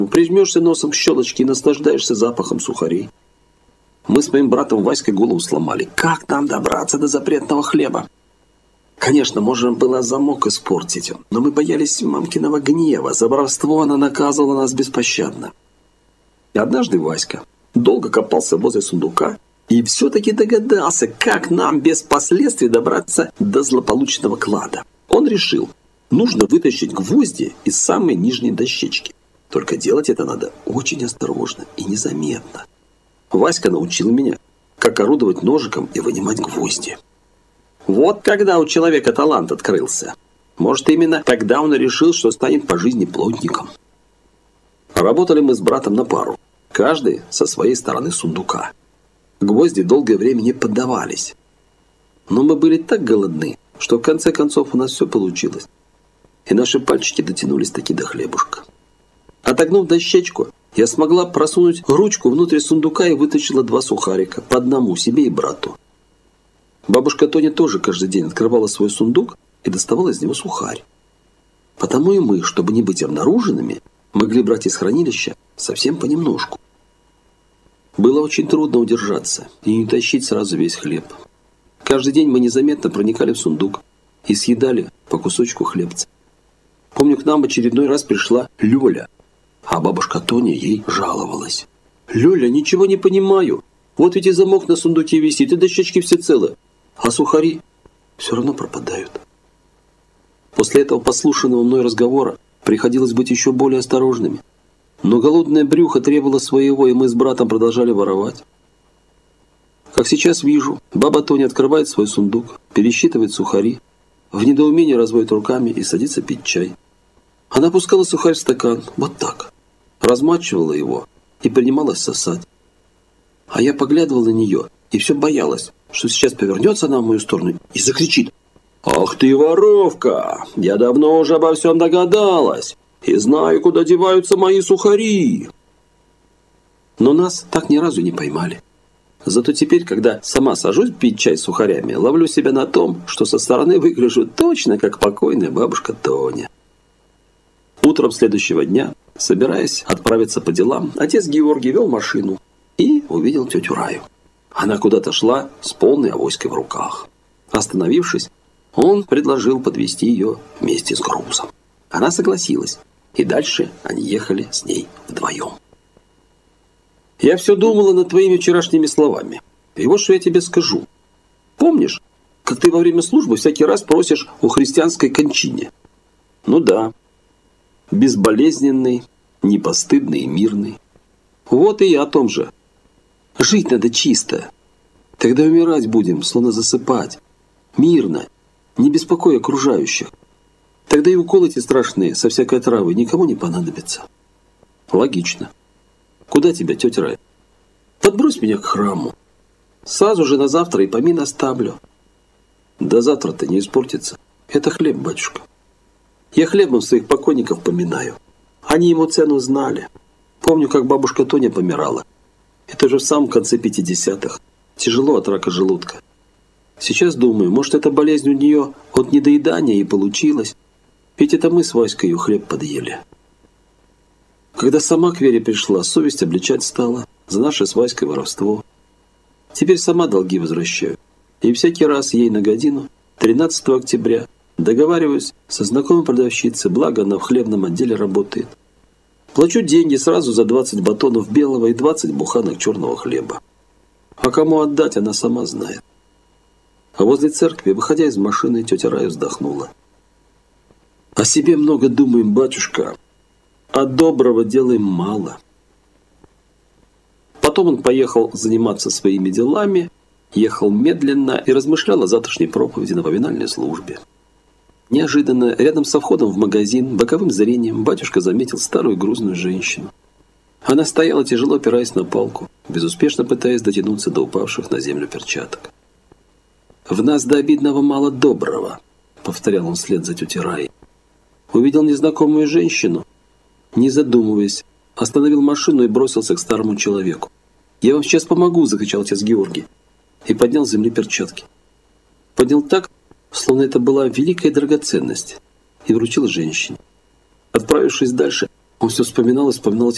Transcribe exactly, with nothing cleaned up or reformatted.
Прижмешься носом к щелочке и наслаждаешься запахом сухарей. Мы с моим братом Васькой голову сломали. Как нам добраться до запретного хлеба? Конечно, можно было замок испортить, но мы боялись мамкиного гнева. За воровство она наказывала нас беспощадно. И однажды Васька долго копался возле сундука и все-таки догадался, как нам без последствий добраться до злополучного клада. Он решил, нужно вытащить гвозди из самой нижней дощечки. Только делать это надо очень осторожно и незаметно. Васька научил меня, как орудовать ножиком и вынимать гвозди. Вот когда у человека талант открылся. Может, именно тогда он и решил, что станет по жизни плотником. Работали мы с братом на пару, каждый со своей стороны сундука. Гвозди долгое время не поддавались. Но мы были так голодны, что в конце концов у нас все получилось. И наши пальчики дотянулись таки до хлебушка. Отогнув дощечку, я смогла просунуть ручку внутрь сундука и вытащила два сухарика, по одному себе и брату. Бабушка Тоня тоже каждый день открывала свой сундук и доставала из него сухарь. Потому и мы, чтобы не быть обнаруженными, могли брать из хранилища совсем понемножку. Было очень трудно удержаться и не тащить сразу весь хлеб. Каждый день мы незаметно проникали в сундук и съедали по кусочку хлебца. Помню, к нам очередной раз пришла Лёля, а бабушка Тоня ей жаловалась. «Лёля, ничего не понимаю. Вот ведь и замок на сундуке висит, и дощечки все целы, а сухари все равно пропадают». После этого послушанного мной разговора приходилось быть еще более осторожными. Но голодное брюхо требовало своего, и мы с братом продолжали воровать. Как сейчас вижу, баба Тоня открывает свой сундук, пересчитывает сухари, в недоумении разводит руками и садится пить чай. Она опускала сухарь в стакан, вот так, размачивала его и принималась сосать. А я поглядывал на нее и все боялась, что сейчас повернется она в мою сторону и закричит: «Ах ты, воровка! Я давно уже обо всем догадалась и знаю, куда деваются мои сухари!» Но нас так ни разу не поймали. Зато теперь, когда сама сажусь пить чай с сухарями, ловлю себя на том, что со стороны выгляжу точно как покойная бабушка Тоня. Утром следующего дня, собираясь отправиться по делам, отец Георгий вел машину и увидел тетю Раю. Она куда-то шла с полной авоськой в руках. Остановившись, он предложил подвезти ее вместе с грузом. Она согласилась, и дальше они ехали с ней вдвоем. «Я все думала над твоими вчерашними словами. И вот что я тебе скажу. Помнишь, как ты во время службы всякий раз просишь о христианской кончине? Ну да. Безболезненный, непостыдный и мирный. Вот и я о том же. Жить надо чисто. Тогда умирать будем, словно засыпать. Мирно, не беспокоя окружающих. Тогда и уколы эти страшные со всякой травы никому не понадобятся». Логично. «Куда тебя, тетя Рая?» «Подбрось меня к храму. Сразу же на завтра и помин оставлю». «До завтра-то не испортится. Это хлеб, батюшка. Я хлебом своих покойников поминаю. Они ему цену знали. Помню, как бабушка Тоня помирала. Это же в самом конце пятидесятых. Тяжело от рака желудка. Сейчас думаю, может, эта болезнь у нее от недоедания и получилась. Ведь это мы с Васькой ее хлеб подъели». Когда сама к Вере пришла, совесть обличать стала за наше с Васькой воровство. Теперь сама долги возвращаю. И всякий раз ей на годину, тринадцатого октября, договариваюсь со знакомой продавщицей, благо она в хлебном отделе работает. Плачу деньги сразу за двадцать батонов белого и двадцать буханок черного хлеба. А кому отдать, она сама знает. А возле церкви, выходя из машины, тетя Рая вздохнула. «О себе много думаем, батюшка, а доброго делаем мало». Потом он поехал заниматься своими делами, ехал медленно и размышлял о завтрашней проповеди на поминальной службе. Неожиданно, рядом со входом в магазин, боковым зрением, батюшка заметил старую грузную женщину. Она стояла, тяжело опираясь на палку, безуспешно пытаясь дотянуться до упавших на землю перчаток. «В нас до обидного мало доброго», — повторял он вслед за тетей Раей. Увидел незнакомую женщину, не задумываясь, остановил машину и бросился к старому человеку. «Я вам сейчас помогу!» – закричал отец Георгий. И поднял с земли перчатки. Поднял так, словно это была великая драгоценность, и вручил женщине. Отправившись дальше, он все вспоминал и вспоминал эти